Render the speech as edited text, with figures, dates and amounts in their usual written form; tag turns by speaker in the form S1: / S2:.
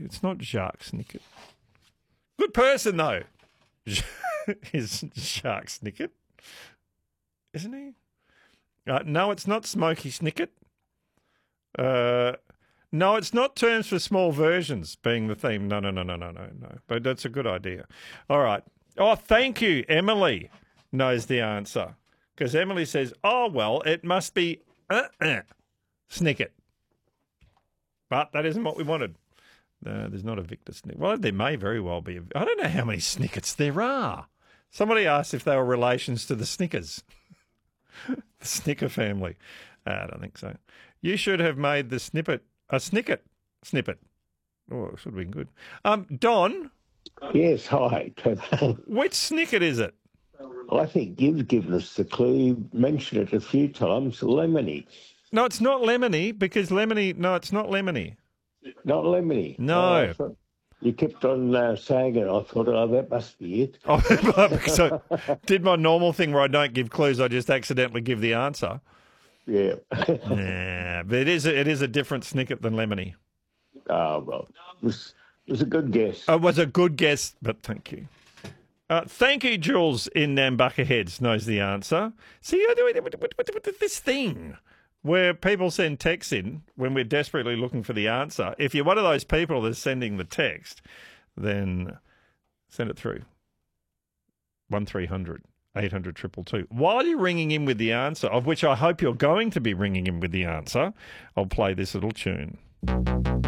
S1: It's not Jacques Snicket. Good person, though. Is Jacques Snicket. Isn't he? No, it's not Smokey Snicket. No, it's not Terms for Small Versions being the theme. No. But that's a good idea. All right. Oh, thank you. Emily knows the answer. Because Emily says, oh, well, it must be Snicket. But that isn't what we wanted. No, there's not a Victor Snicket. Well, there may very well be. I don't know how many Snickets there are. Somebody asked if they were relations to the Snickers. The Snicker family. I don't think so. You should have made the snippet a Snicket snippet. Oh, it should have been good. Don?
S2: Yes, hi.
S1: Which Snicket is it?
S2: I think you've given us the clue. You mentioned it a few times, Lemony.
S1: No, it's not Lemony because Lemony... No, it's not Lemony.
S2: Not Lemony?
S1: No.
S2: You kept on saying it. I thought, oh, that must be it.
S1: Oh, so did my normal thing where I don't give clues, I just accidentally give the answer.
S2: Yeah.
S1: Nah, but it is a different Snicket than Lemony.
S2: Oh, well, it was a good guess.
S1: It was a good guess, but thank you. Thank you, Jules in Nambucca Heads knows the answer. See, I do it this thing where people send texts in when we're desperately looking for the answer. If you're one of those people that's sending the text, then send it through. 1300 800 222. While you're ringing in with the answer, of which I hope you're going to be ringing in with the answer, I'll play this little tune.